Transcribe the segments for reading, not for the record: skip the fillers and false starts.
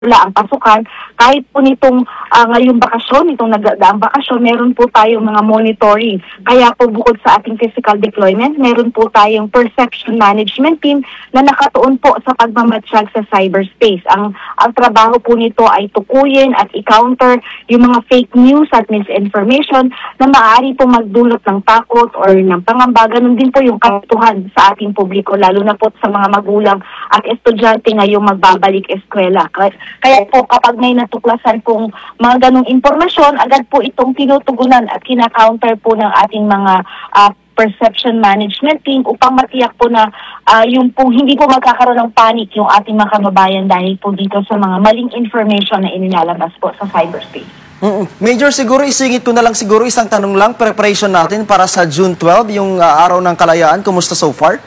wala ang pasukan. Kahit po nitong ngayong bakasyon, itong nagdaang bakasyon, meron po tayong mga monitoring. Kaya po bukod sa ating physical deployment, meron po tayong perception management team na nakatuon po sa pagmamatsyag sa cyberspace. Ang trabaho po nito ay tukuyin at i-counter yung mga fake news at misinformation na maaari po magdulot ng takot or ng pangamba. Ganun din po yung katuhan sa ating publiko, lalo na po sa mga magulang at estudyante ngayong magbabalik eskwela. Kaya po kapag may natuklasan pong mga ganong impormasyon, agad po itong tinutugunan at kina-counter po ng ating mga perception management team upang matiyak po na yung po hindi po magkakaroon ng panic yung ating mga kababayan dahil po dito sa mga maling information na inilalabas po sa cyberspace. Major, siguro isingit ko na lang siguro isang tanong lang, preparation natin para sa June 12, yung Araw ng Kalayaan. Kumusta so far?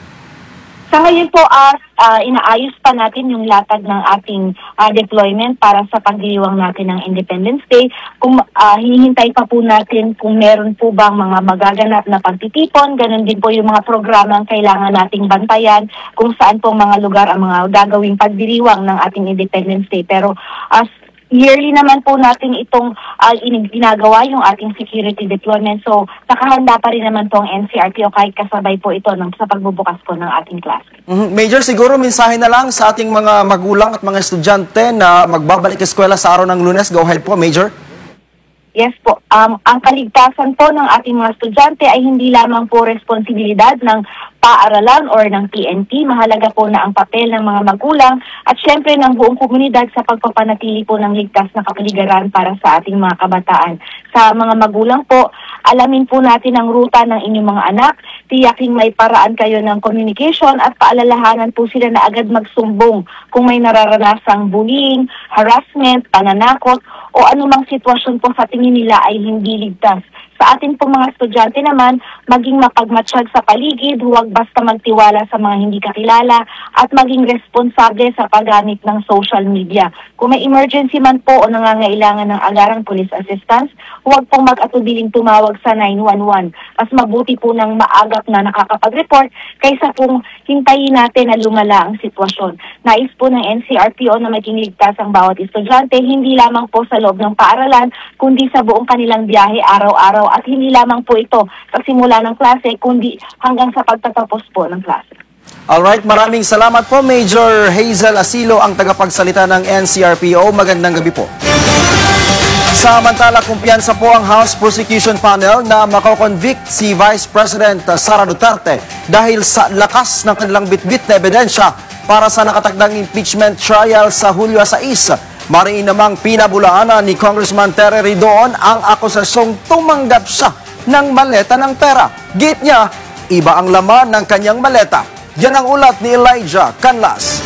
Sa ngayon po, inaayos pa natin yung latag ng ating deployment para sa pagdiriwang natin ng Independence Day. Kung hinihintay pa po natin kung meron po bang mga magaganap na pagtitipon, ganun din po yung mga programa ang kailangan nating bantayan, kung saan po mga lugar ang mga gagawing pagdiriwang ng ating Independence Day. Pero yearly naman po natin itong ginagawa yung ating security deployment. So, nakahanda pa rin naman po ang NCRPO kahit kasabay po ito sa pagbubukas po ng ating klase. Major, siguro mensahe na lang sa ating mga magulang at mga estudyante na magbabalik eskwela sa araw ng Lunes. Go ahead po, Major. Yes po. Ang kaligtasan po ng ating mga estudyante ay hindi lamang po responsibilidad ng paaralan or ng PNP. Mahalaga po na ang papel ng mga magulang at syempre ng buong komunidad sa pagpapanatili po ng ligtas na kapaligiran para sa ating mga kabataan. Sa mga magulang po, alamin po natin ang ruta ng inyong mga anak, tiyaking may paraan kayo ng communication at paalalahanan po sila na agad magsumbong kung may nararanasang bullying, harassment, pananakot o anumang sitwasyon po sa tingin nila ay hindi ligtas. Sa ating pong mga estudyante naman, maging mapagmatsyag sa paligid, huwag basta magtiwala sa mga hindi kakilala at maging responsable sa paggamit ng social media. Kung may emergency man po o nangangailangan ng agarang police assistance, huwag pong mag-atubiling tumawag sa 911. Mas mabuti po ng maagap na nakakapag-report kaysa pong hintayin natin na lumala ang sitwasyon. Nais po ng NCRPO na maging ligtas ang bawat estudyante, hindi lamang po sa loob ng paaralan, kundi sa buong kanilang biyahe araw-araw at hindi lamang po ito sa simula ng klase, kundi hanggang sa pagtatapos po ng klase. Alright, maraming salamat po, Major Hazel Asilo, ang tagapagsalita ng NCRPO. Magandang gabi po. Samantala, kumpiyansa po ang House Prosecution Panel na makoconvict si Vice President Sara Duterte dahil sa lakas ng kanilang bitbit na ebidensya para sa nakatakdang impeachment trial sa Hulyo 6. Mariin namang pinabulaanan ni Congressman Terry Ridon ang akusasyong tumanggap siya ng maleta ng pera. Git niya, iba ang laman ng kanyang maleta. Yan ang ulat ni Elijah Canlas.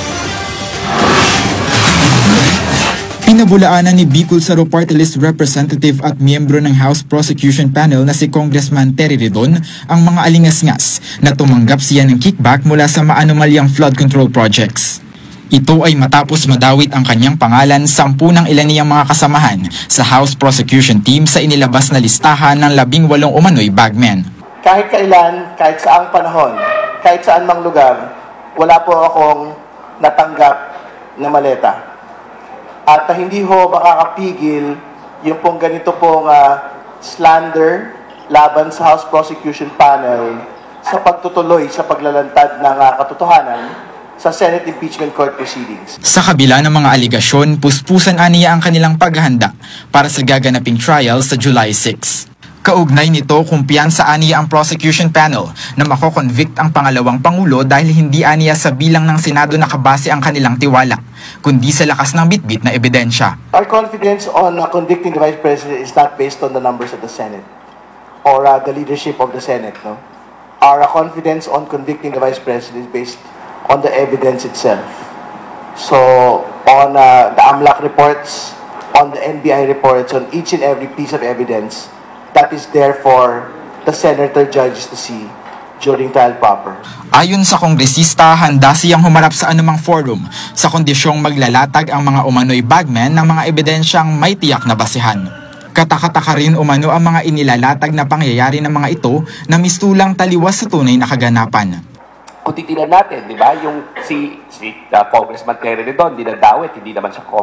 Pinabulaanan ni Bicol Saro Party List Representative at miyembro ng House Prosecution Panel na si Congressman Terry Ridon ang mga alingasngas na tumanggap siya ng kickback mula sa maanomalyang flood control projects. Ito ay matapos madawit ang kanyang pangalan 10 ng ilan niyang mga kasamahan sa House Prosecution Team sa inilabas na listahan ng 18 umano'y bagmen. Kahit kailan, kahit saang panahon, kahit saan mang lugar, wala po akong natanggap na maleta. At hindi ho makakapigil yung pong ganito pong slander laban sa House Prosecution Panel sa pagtutuloy sa paglalantad ng katotohanan sa Senate Impeachment Court proceedings. Sa kabila ng mga aligasyon, puspusan aniya ang kanilang paghahanda para sa gaganaping trial sa July 6. Kaugnay nito, kumpiyansa aniya ang prosecution panel na makoconvict ang pangalawang pangulo dahil hindi aniya sa bilang ng Senado nakabase ang kanilang tiwala, kundi sa lakas ng bitbit na ebidensya. Our confidence on convicting the Vice President is not based on the numbers of the Senate or the leadership of the Senate. No? Our confidence on convicting the Vice President is based on the evidence itself. So, on the AMLAC reports, on the NBI reports, on each and every piece of evidence that is there for the senator judges to see during trial proper. Ayon sa kongresista, handa siyang humarap sa anumang forum sa kondisyong maglalatag ang mga umano'y bagmen ng mga ebidensyang may tiyak na basihan. Katakataka rin umano ang mga inilalatag na pangyayari ng mga ito na mistulang taliwas sa tunay na kaganapan. Kung titignan natin, di ba, yung si Congressman Terry Redon, dinadawit, hindi naman siya